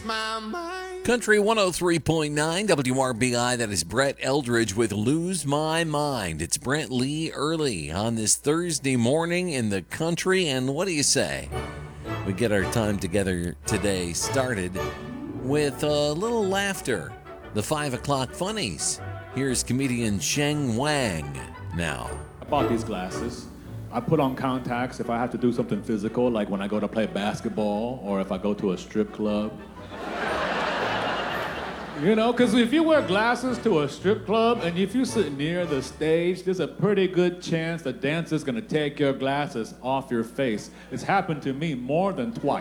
my mind. Country 103.9 WRBI, that is Brett Eldridge with Lose My Mind. It's Brent Lee early on this Thursday morning in the country, and what do you say? We get our time together today started with a little laughter. The 5 o'clock funnies. Here's comedian Sheng Wang now. I bought these glasses. I put on contacts if I have to do something physical, like when I go to play basketball or if I go to a strip club. You know, because if you wear glasses to a strip club and if you sit near the stage, there's a pretty good chance the dancer's going to take your glasses off your face. It's happened to me more than twice.